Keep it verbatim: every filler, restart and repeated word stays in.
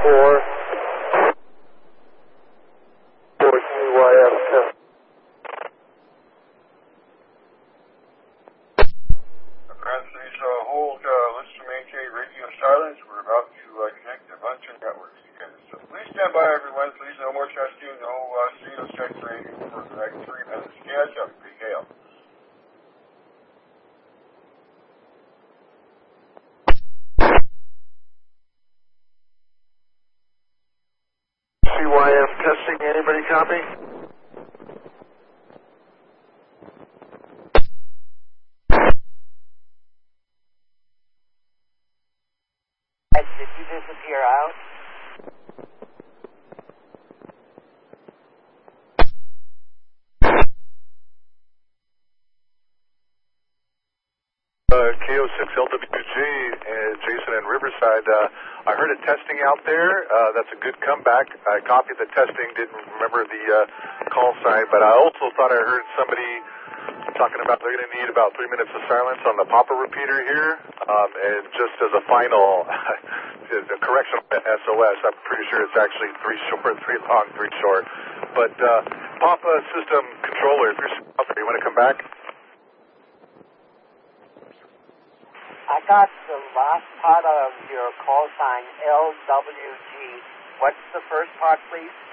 four, four C Y F test. Ground, please uh, hold, uh, let's maintain radio silence. We're about to uh, connect a bunch of networks together. So please stand by, everyone. Please, no more testing, no uh, signal checks or anything for the next three minutes. Gas up, big hail. C Y F testing, anybody copy? Did you disappear out? Uh, K O six L W G, uh, Jason in Riverside. Uh, I heard a testing out there. Uh, that's a good comeback. I copied the testing, didn't remember the uh, call sign, but I also thought I heard somebody talking about they're going to need about three minutes of silence on the Papa repeater here. Um, and just as a final the correction on the S O S, I'm pretty sure it's actually three short, three long, three short. But uh, Papa system controller, if you're out there, you want to come back? I got the last part of your call sign, L W G. What's the first part, please?